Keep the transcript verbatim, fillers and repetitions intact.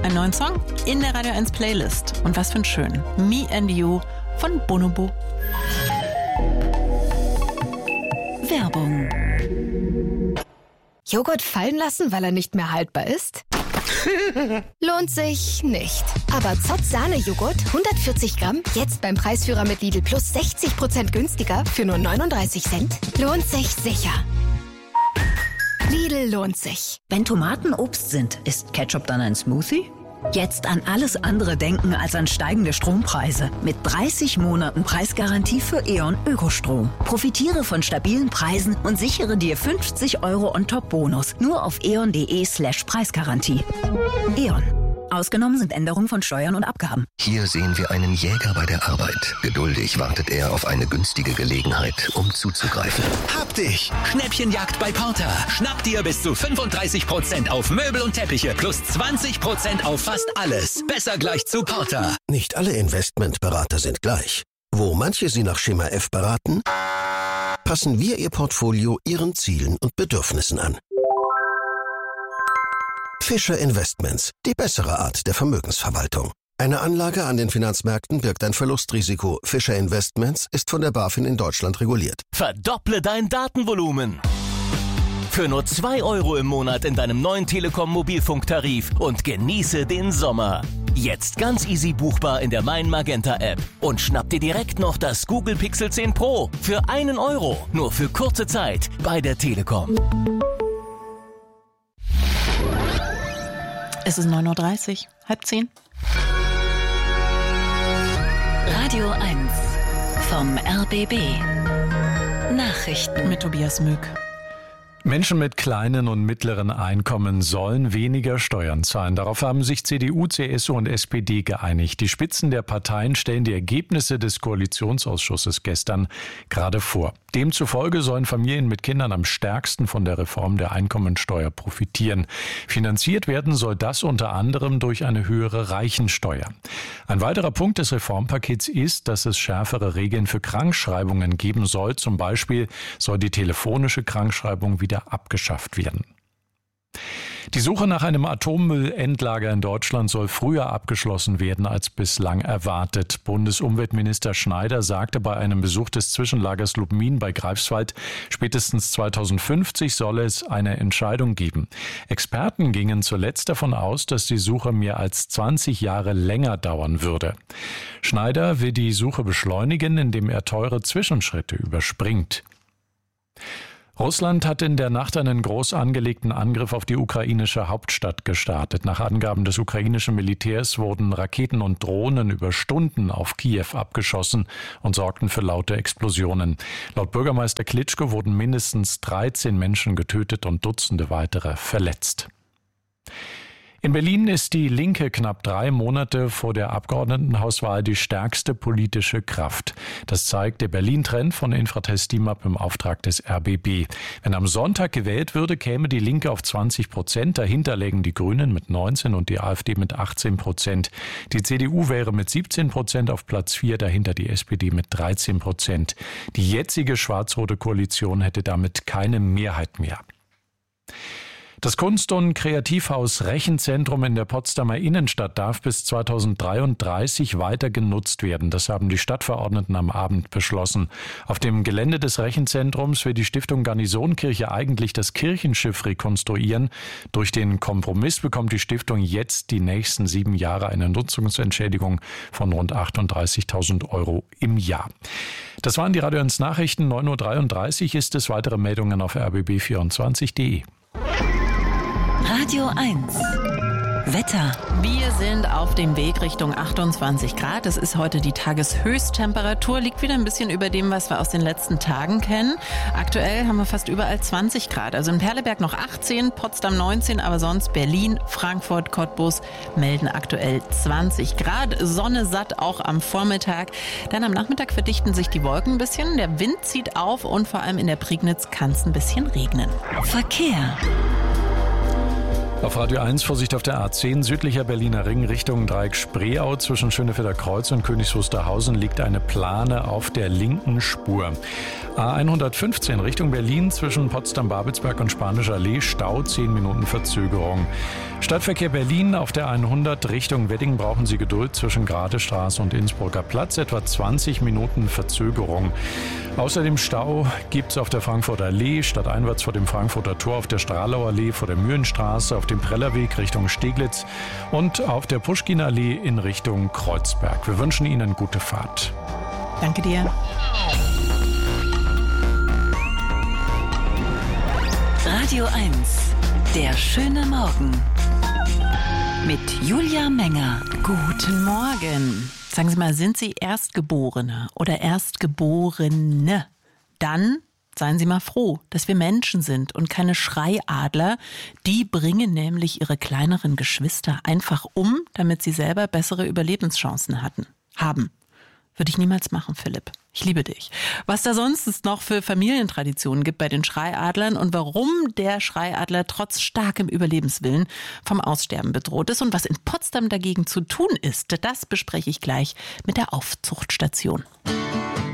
einen neuen Song in der Radio eins Playlist. Und was für ein schön. Me and You von Bonobo. Werbung. Joghurt fallen lassen, weil er nicht mehr haltbar ist? Lohnt sich nicht. Aber Zott Sahne-Joghurt, hundertvierzig Gramm, jetzt beim Preisführer mit Lidl Plus sechzig Prozent günstiger für nur neununddreißig Cent. Lohnt sich sicher. Lidl lohnt sich. Wenn Tomaten Obst sind, ist Ketchup dann ein Smoothie? Jetzt an alles andere denken als an steigende Strompreise. Mit dreißig Monaten Preisgarantie für E.ON Ökostrom. Profitiere von stabilen Preisen und sichere dir fünfzig Euro on-top-Bonus. Nur auf eon.de slash Preisgarantie. E.ON. Ausgenommen sind Änderungen von Steuern und Abgaben. Hier sehen wir einen Jäger bei der Arbeit. Geduldig wartet er auf eine günstige Gelegenheit, um zuzugreifen. Hab dich! Schnäppchenjagd bei Porter. Schnapp dir bis zu fünfunddreißig Prozent auf Möbel und Teppiche plus zwanzig Prozent auf fast alles. Besser gleich zu Porter. Nicht alle Investmentberater sind gleich. Wo manche Sie nach Schema F beraten, passen wir Ihr Portfolio Ihren Zielen und Bedürfnissen an. Fischer Investments, die bessere Art der Vermögensverwaltung. Eine Anlage an den Finanzmärkten birgt ein Verlustrisiko. Fischer Investments ist von der BaFin in Deutschland reguliert. Verdopple dein Datenvolumen. Für nur zwei Euro im Monat in deinem neuen Telekom-Mobilfunktarif und genieße den Sommer. Jetzt ganz easy buchbar in der Mein Magenta App. Und schnapp dir direkt noch das Google Pixel zehn Pro für einen Euro. Nur für kurze Zeit bei der Telekom. Es ist neun Uhr dreißig, halb zehn. Radio eins vom R B B. Nachrichten mit Tobias Mück. Menschen mit kleinen und mittleren Einkommen sollen weniger Steuern zahlen. Darauf haben sich C D U, C S U und S P D geeinigt. Die Spitzen der Parteien stellen die Ergebnisse des Koalitionsausschusses gestern gerade vor. Demzufolge sollen Familien mit Kindern am stärksten von der Reform der Einkommensteuer profitieren. Finanziert werden soll das unter anderem durch eine höhere Reichensteuer. Ein weiterer Punkt des Reformpakets ist, dass es schärfere Regeln für Krankschreibungen geben soll. Zum Beispiel soll die telefonische Krankschreibung wieder abgeschafft werden. Die Suche nach einem Atommüllendlager in Deutschland soll früher abgeschlossen werden als bislang erwartet. Bundesumweltminister Schneider sagte bei einem Besuch des Zwischenlagers Lubmin bei Greifswald, spätestens zweitausendfünfzig solle es eine Entscheidung geben. Experten gingen zuletzt davon aus, dass die Suche mehr als zwanzig Jahre länger dauern würde. Schneider will die Suche beschleunigen, indem er teure Zwischenschritte überspringt. Russland hat in der Nacht einen groß angelegten Angriff auf die ukrainische Hauptstadt gestartet. Nach Angaben des ukrainischen Militärs wurden Raketen und Drohnen über Stunden auf Kiew abgeschossen und sorgten für laute Explosionen. Laut Bürgermeister Klitschko wurden mindestens dreizehn Menschen getötet und Dutzende weitere verletzt. In Berlin ist die Linke knapp drei Monate vor der Abgeordnetenhauswahl die stärkste politische Kraft. Das zeigt der Berlin-Trend von Infratest DIMAP im Auftrag des R B B. Wenn am Sonntag gewählt würde, käme die Linke auf zwanzig Prozent. Dahinter lägen die Grünen mit neunzehn und die AfD mit achtzehn Prozent. Die C D U wäre mit siebzehn Prozent auf Platz vier, dahinter die S P D mit dreizehn Prozent. Die jetzige schwarz-rote Koalition hätte damit keine Mehrheit mehr. Das Kunst- und Kreativhaus Rechenzentrum in der Potsdamer Innenstadt darf bis zweitausenddreiunddreißig weiter genutzt werden. Das haben die Stadtverordneten am Abend beschlossen. Auf dem Gelände des Rechenzentrums will die Stiftung Garnisonkirche eigentlich das Kirchenschiff rekonstruieren. Durch den Kompromiss bekommt die Stiftung jetzt die nächsten sieben Jahre eine Nutzungsentschädigung von rund achtunddreißigtausend Euro im Jahr. Das waren die Radio eins Nachrichten. neun Uhr dreiunddreißig ist es. Weitere Meldungen auf r b b vierundzwanzig punkt de. Radio eins. Wetter. Wir sind auf dem Weg Richtung achtundzwanzig Grad. Es ist heute die Tageshöchsttemperatur, liegt wieder ein bisschen über dem, was wir aus den letzten Tagen kennen. Aktuell haben wir fast überall zwanzig Grad. Also in Perleberg noch achtzehn, Potsdam neunzehn, aber sonst Berlin, Frankfurt, Cottbus melden aktuell zwanzig Grad. Sonne satt auch am Vormittag. Dann am Nachmittag verdichten sich die Wolken ein bisschen. Der Wind zieht auf und vor allem in der Prignitz kann es ein bisschen regnen. Verkehr. Auf Radio eins Vorsicht auf der A zehn, südlicher Berliner Ring Richtung Dreieck Spreeau. Zwischen Schönefelder Kreuz und Königs Wusterhausen liegt eine Plane auf der linken Spur. A hundertfünfzehn Richtung Berlin zwischen Potsdam-Babelsberg und Spanischer Allee, Stau, zehn Minuten Verzögerung. Stadtverkehr Berlin auf der hundert Richtung Wedding brauchen Sie Geduld zwischen Gradestraße und Innsbrucker Platz, etwa zwanzig Minuten Verzögerung. Außerdem Stau gibt es auf der Frankfurter Allee, stadteinwärts vor dem Frankfurter Tor, auf der Strahlau Allee vor der Mühlenstraße, auf dem Prellerweg Richtung Steglitz und auf der Puschkin-Allee in Richtung Kreuzberg. Wir wünschen Ihnen gute Fahrt. Danke dir. Radio eins, der schöne Morgen. Mit Julia Menger. Guten Morgen. Sagen Sie mal, sind Sie Erstgeborene oder Erstgeborene? Dann seien Sie mal froh, dass wir Menschen sind und keine Schreiadler. Die bringen nämlich ihre kleineren Geschwister einfach um, damit sie selber bessere Überlebenschancen hatten, haben. Würde ich niemals machen, Philipp. Ich liebe dich. Was da sonst noch für Familientraditionen gibt bei den Schreiadlern und warum der Schreiadler trotz starkem Überlebenswillen vom Aussterben bedroht ist und was in Potsdam dagegen zu tun ist, das bespreche ich gleich mit der Aufzuchtstation.